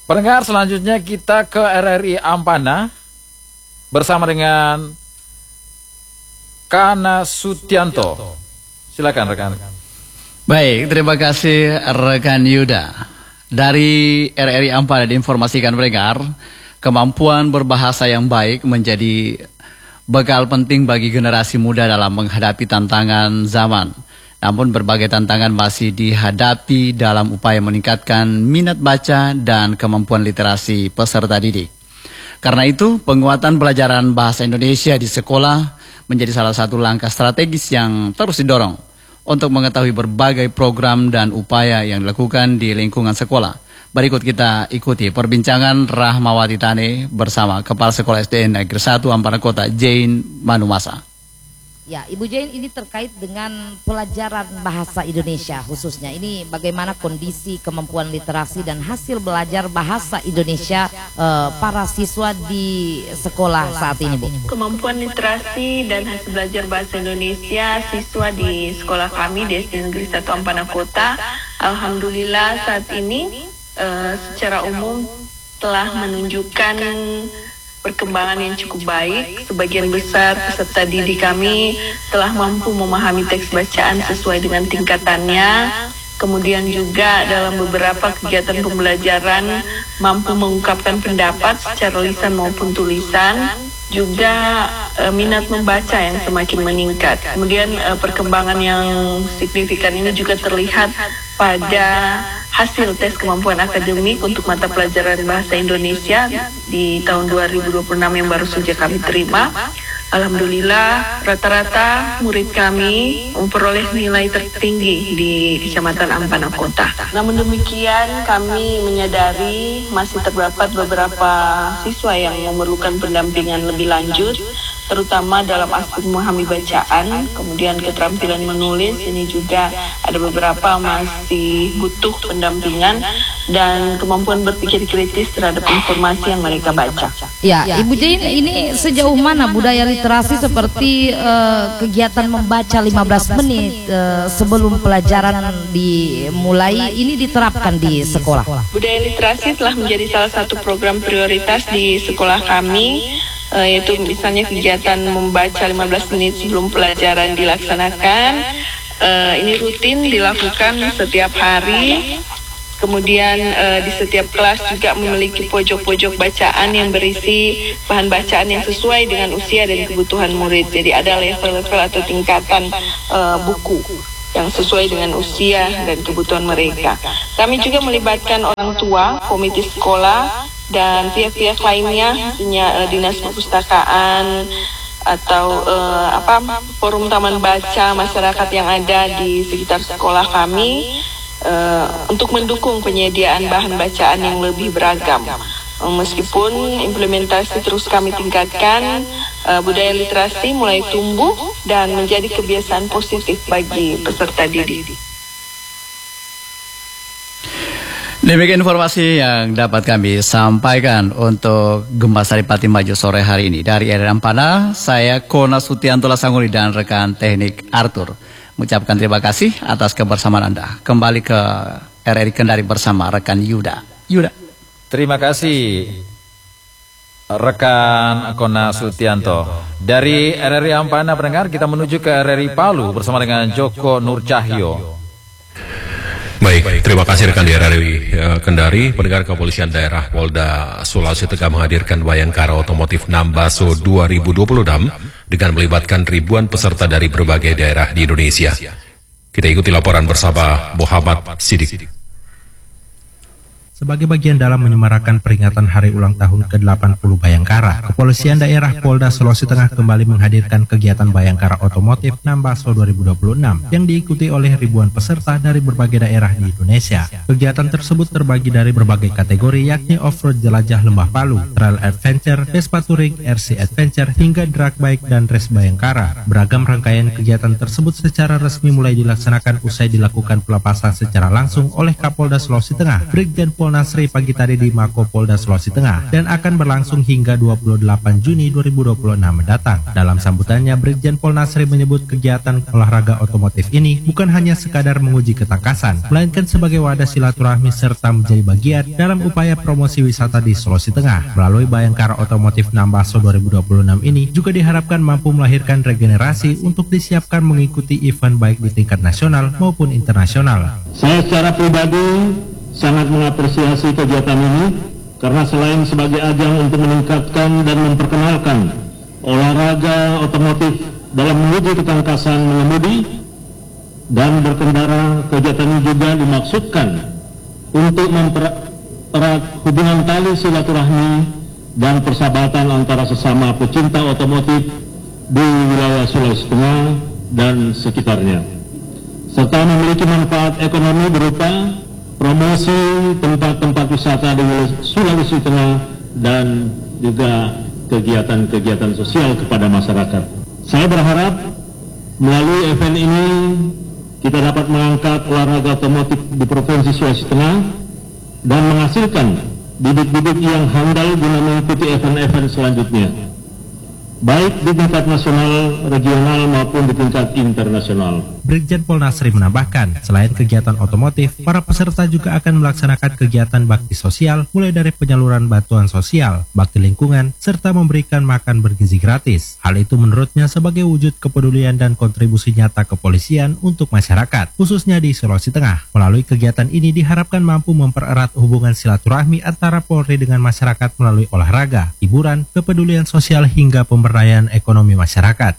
Pendengar, selanjutnya kita ke RRI Ampana bersama dengan Kana Sutianto. Silakan rekan. Baik, terima kasih rekan Yuda. Dari RRI Ampana diinformasikan pendengar, kemampuan berbahasa yang baik menjadi bekal penting bagi generasi muda dalam menghadapi tantangan zaman. Namun berbagai tantangan masih dihadapi dalam upaya meningkatkan minat baca dan kemampuan literasi peserta didik. Karena itu, penguatan pelajaran bahasa Indonesia di sekolah menjadi salah satu langkah strategis yang terus didorong untuk mengetahui berbagai program dan upaya yang dilakukan di lingkungan sekolah. Berikut kita ikuti perbincangan Rahmawati Tane bersama Kepala Sekolah SDN Negeri 1 Ampana Kota, Jane Manumasa. Ya, Ibu Jane, ini terkait dengan pelajaran bahasa Indonesia khususnya. Ini bagaimana kondisi kemampuan literasi dan hasil belajar bahasa Indonesia para siswa di sekolah saat ini, Bu? Kemampuan literasi dan hasil belajar bahasa Indonesia siswa di sekolah kami di SD Negeri 1 Ampana Kota, alhamdulillah saat ini secara umum telah menunjukkan perkembangan yang cukup baik. Sebagian besar peserta didik kami telah mampu memahami teks bacaan sesuai dengan tingkatannya. Kemudian juga dalam beberapa kegiatan pembelajaran mampu mengungkapkan pendapat secara lisan maupun tulisan. Juga minat membaca yang semakin meningkat. Kemudian perkembangan yang signifikan ini juga terlihat pada hasil tes kemampuan akademik untuk mata pelajaran bahasa Indonesia di tahun 2026 yang baru saja kami terima. Alhamdulillah rata-rata murid kami memperoleh nilai tertinggi di Kecamatan Ampana Kota. Namun demikian kami menyadari masih terdapat beberapa siswa yang memerlukan pendampingan lebih lanjut, terutama dalam aspek memahami bacaan, kemudian keterampilan menulis. Ini juga ada beberapa masih butuh pendampingan dan kemampuan berpikir kritis terhadap informasi yang mereka baca. Ya, Ibu Jane, ini sejauh mana budaya literasi seperti kegiatan membaca 15 menit sebelum pelajaran dimulai ini diterapkan di sekolah? Budaya literasi telah menjadi salah satu program prioritas di sekolah kami, yaitu misalnya kegiatan membaca 15 menit sebelum pelajaran dilaksanakan. Ini rutin dilakukan setiap hari. Kemudian di setiap kelas juga memiliki pojok-pojok bacaan yang berisi bahan bacaan yang sesuai dengan usia dan kebutuhan murid. Jadi ada level-level atau tingkatan buku yang sesuai dengan usia dan kebutuhan mereka. Kami juga melibatkan orang tua, komite sekolah, dan pihak-pihak lainnya, misalnya dinas perpustakaan atau forum taman baca masyarakat yang ada di sekitar sekolah kami untuk mendukung penyediaan bahan bacaan yang lebih beragam. Meskipun implementasi terus kami tingkatkan, budaya literasi mulai tumbuh dan menjadi kebiasaan positif bagi peserta didik. Demikian informasi yang dapat kami sampaikan untuk Gempa Saripati Maju sore hari ini. Dari RRI Ampana, saya Kona Sutianto Lasanguri dan rekan teknik Arthur mengucapkan terima kasih atas kebersamaan Anda. Kembali ke RRI Kendari bersama rekan Yuda. Terima kasih rekan Kona Sutianto. Dari RRI Ampana, pendengar, kita menuju ke RRI Palu bersama dengan Joko Nurcahyo. Baik, terima kasih rekan di RRI Kendari. Pendengar, Kepolisian Daerah Polda Sulawesi Tengah menghadirkan Bayangkara Otomotif Nambaso 2026 dengan melibatkan ribuan peserta dari berbagai daerah di Indonesia. Kita ikuti laporan bersama Muhammad Sidik. Sebagai bagian dalam menyemarakan peringatan hari ulang tahun ke-80 Bayangkara, Kepolisian Daerah Polda Sulawesi Tengah kembali menghadirkan kegiatan Bayangkara Otomotif Nambaso 2026 yang diikuti oleh ribuan peserta dari berbagai daerah di Indonesia. Kegiatan tersebut terbagi dari berbagai kategori, yakni off-road jelajah lembah Palu, trail adventure, Vespa touring, RC adventure, hingga drag bike dan race Bayangkara. Beragam rangkaian kegiatan tersebut secara resmi mulai dilaksanakan usai dilakukan pelepasan secara langsung oleh Kapolda Sulawesi Tengah, Brigjen Pol Polnasri pagi tadi di Mako Polda Sulawesi Tengah dan akan berlangsung hingga 28 Juni 2026 mendatang. Dalam sambutannya, Brigjen Polnasri menyebut kegiatan olahraga otomotif ini bukan hanya sekadar menguji ketangkasan, melainkan sebagai wadah silaturahmi serta menjadi bagian dalam upaya promosi wisata di Sulawesi Tengah. Melalui Bayangkara Otomotif Nambaso 2026 ini juga diharapkan mampu melahirkan regenerasi untuk disiapkan mengikuti event baik di tingkat nasional maupun internasional. Saya secara pribadi sangat mengapresiasi kegiatan ini karena selain sebagai ajang untuk meningkatkan dan memperkenalkan olahraga otomotif dalam menguji ketangkasan mengemudi dan berkendara, kegiatan ini juga dimaksudkan untuk mempererat hubungan tali silaturahmi dan persahabatan antara sesama pecinta otomotif di wilayah Sulawesi Tengah dan sekitarnya, serta memiliki manfaat ekonomi berupa promosi tempat-tempat wisata di Sulawesi Tengah dan juga kegiatan-kegiatan sosial kepada masyarakat. Saya berharap melalui event ini kita dapat mengangkat olahraga otomotif di Provinsi Sulawesi Tengah dan menghasilkan bibit-bibit yang handal guna mengikuti event-event selanjutnya, baik di tingkat nasional, regional maupun di tingkat internasional. Brigjen Polnasri menambahkan, selain kegiatan otomotif, para peserta juga akan melaksanakan kegiatan bakti sosial mulai dari penyaluran bantuan sosial, bakti lingkungan, serta memberikan makan bergizi gratis. Hal itu menurutnya sebagai wujud kepedulian dan kontribusi nyata kepolisian untuk masyarakat, khususnya di Sulawesi Tengah. Melalui kegiatan ini diharapkan mampu mempererat hubungan silaturahmi antara Polri dengan masyarakat melalui olahraga, hiburan, kepedulian sosial hingga pemberdayaan ekonomi masyarakat.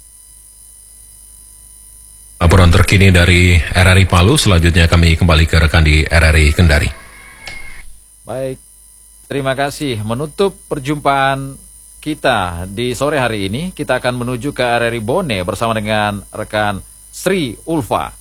Laporan terkini dari RRI Palu, selanjutnya kami kembali ke rekan di RRI Kendari. Baik, terima kasih. Menutup perjumpaan kita di sore hari ini, kita akan menuju ke RRI Bone bersama dengan rekan Sri Ulfa.